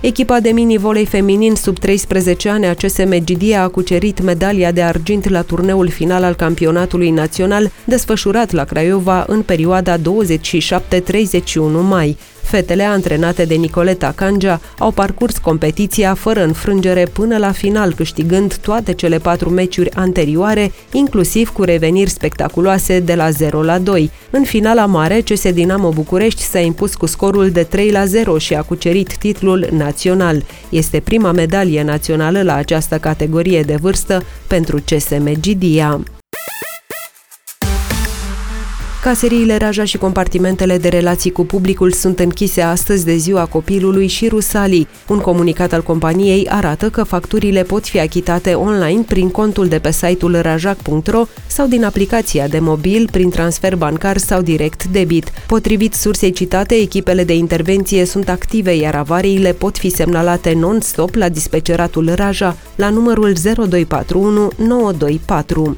Echipa de mini-volei feminin sub 13 ani a CSM Gidia a cucerit medalia de argint la turneul final al campionatului național desfășurat la Craiova în perioada 27-31 mai. Fetele, antrenate de Nicoleta Cangea, au parcurs competiția fără înfrângere până la final, câștigând toate cele 4 meciuri anterioare, inclusiv cu reveniri spectaculoase de la 0-2. În finala mare, CS Dinamo București s-a impus cu scorul de 3-0 și a cucerit titlul național. Este prima medalie națională la această categorie de vârstă pentru CSM Gidia. Caseriile Raja și compartimentele de relații cu publicul sunt închise astăzi de Ziua Copilului și Rusalii. Un comunicat al companiei arată că facturile pot fi achitate online prin contul de pe site-ul rajac.ro sau din aplicația de mobil, prin transfer bancar sau direct debit. Potrivit sursei citate, echipele de intervenție sunt active, iar avariile pot fi semnalate non-stop la dispeceratul Raja la numărul 0241 924.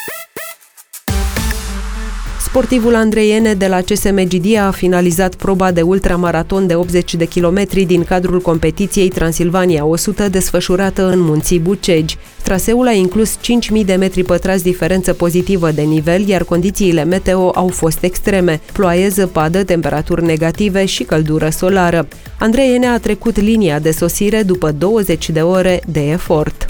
Sportivul Andrei Ene de la CSM Gidia a finalizat proba de ultramaraton de 80 de kilometri din cadrul competiției Transilvania 100 desfășurată în Munții Bucegi. Traseul a inclus 5.000 de metri pătrați diferență pozitivă de nivel, iar condițiile meteo au fost extreme: ploaie, zăpadă, temperaturi negative și căldură solară. Andrei Ene a trecut linia de sosire după 20 de ore de efort.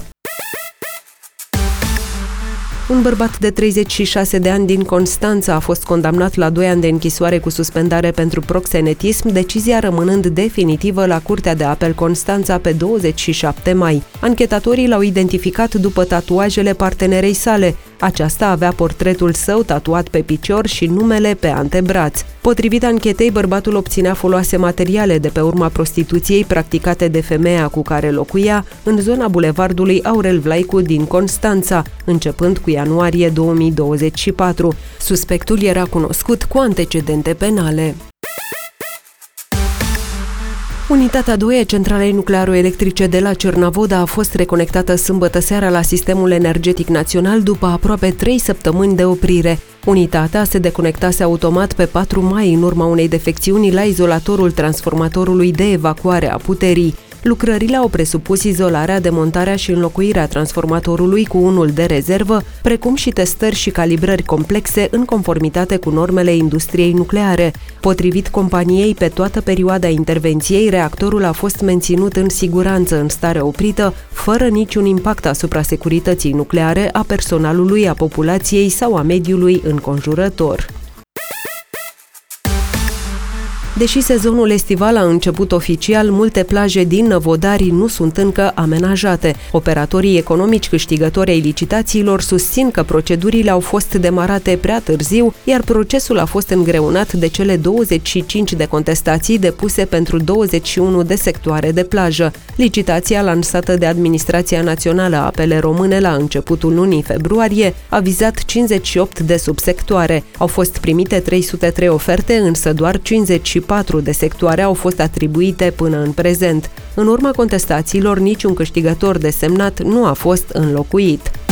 Un bărbat de 36 de ani din Constanța a fost condamnat la 2 ani de închisoare cu suspendare pentru proxenetism, decizia rămânând definitivă la Curtea de Apel Constanța pe 27 mai. Anchetatorii l-au identificat după tatuajele partenerei sale. Aceasta avea portretul său tatuat pe picior și numele pe antebraț. Potrivit anchetei, bărbatul obținea foloase materiale de pe urma prostituției practicate de femeia cu care locuia în zona bulevardului Aurel Vlaicu din Constanța, începând cu ianuarie 2024. Suspectul era cunoscut cu antecedente penale. Unitatea 2 a centralei nuclearo-electrice de la Cernavoda a fost reconectată sâmbătă seara la sistemul energetic național după aproape 3 săptămâni de oprire. Unitatea se deconectase automat pe 4 mai în urma unei defecțiuni la izolatorul transformatorului de evacuare a puterii. Lucrările au presupus izolarea, demontarea și înlocuirea transformatorului cu unul de rezervă, precum și testări și calibrări complexe în conformitate cu normele industriei nucleare. Potrivit companiei, pe toată perioada intervenției, reactorul a fost menținut în siguranță în stare oprită, fără niciun impact asupra securității nucleare, a personalului, a populației sau a mediului înconjurător. Deși sezonul estival a început oficial, multe plaje din Năvodari nu sunt încă amenajate. Operatorii economici câștigători ai licitațiilor susțin că procedurile au fost demarate prea târziu, iar procesul a fost îngreunat de cele 25 de contestații depuse pentru 21 de sectoare de plajă. Licitația lansată de Administrația Națională a Apele Române la începutul lunii februarie a vizat 58 de subsectoare. Au fost primite 303 oferte, însă doar 54 de sectoare au fost atribuite până în prezent. În urma contestațiilor, niciun câștigător desemnat nu a fost înlocuit.